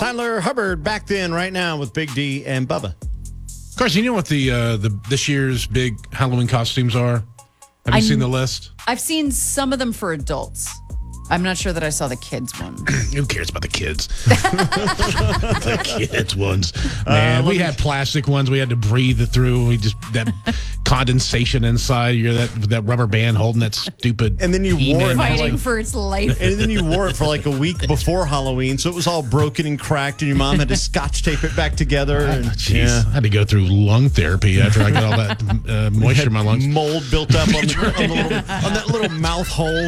Tyler Hubbard back then, right now with Big D and Bubba. Carson, you know what the this year's big Halloween costumes are? Have you seen the list? I've seen some of them for adults. I'm not sure that I saw the kids one. Who cares about the kids? The kids ones. Man, we had plastic ones we had to breathe through. We just that condensation inside. You're that rubber band holding that stupid. And then you wore it Fighting for its life. And then you wore it for like a week before Halloween, so it was all broken and cracked, and your mom had to scotch tape it back together. And Jeez, I had to go through lung therapy after I got all that moisture in my lungs. Mold built up on that little mouth hole.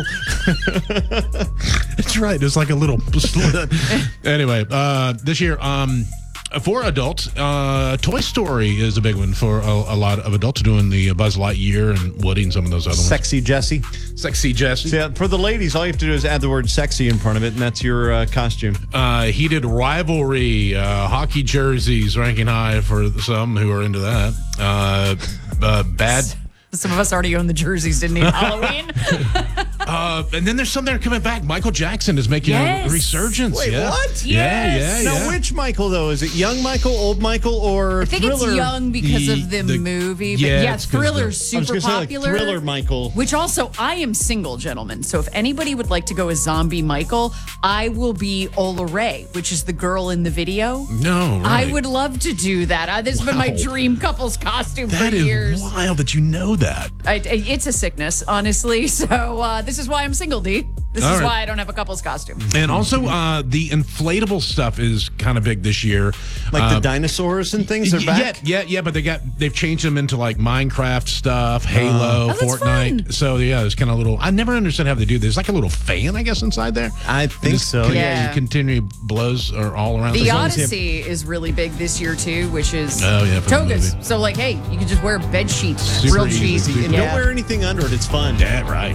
That's right. It's like a little slit. Anyway, this year, for adults, Toy Story is a big one for a lot of adults, doing the Buzz Lightyear and Woody and some of those other ones. Sexy Jessie. Sexy Jessie. So, yeah, for the ladies, all you have to do is add the word sexy in front of it, and that's your costume. Heated rivalry, hockey jerseys ranking high for some who are into that. Bad. Some of us already own the jerseys, didn't need Halloween. And then there's some that are coming back. Michael Jackson is making a resurgence. Wait, what? Yeah. Now, which Michael, though? Is it young Michael, old Michael, or I think Thriller? it's young because of the movie. But yeah, Thriller's super popular. Like Thriller Michael. Which also, I am single, gentlemen. So if anybody would like to go as Zombie Michael, I will be Ola Ray, which is the girl in the video. No, right. I would love to do that. This has been my dream couple's costume for years. That is wild that you know that. It's a sickness, honestly. So this is why I'm single, D. This is why I don't have a couple's costume. And also, the inflatable stuff is kind of big this year. Like the dinosaurs and things are back? Yeah, but they've changed them into like Minecraft stuff, Halo, Fortnite. So yeah, it's kind of little. I never understood how they do this. There's like a little fan, I guess, inside there. I think so. Yeah. You continually blows are all around. The Odyssey is really big this year too, which is togas. So like, hey, you can just wear bed sheets, Super real easy. cheap. And don't wear anything under it. It's fun. Yeah, right.